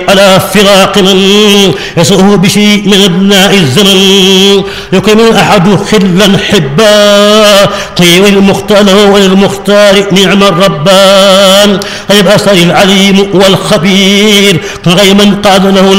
على فراق من يسوء بشيء من ابناء الزمن يكرم الاحد خلا حبا طيب المختار وللمختار نعم الربان أي بأسر العليم والخبير غير من قاد له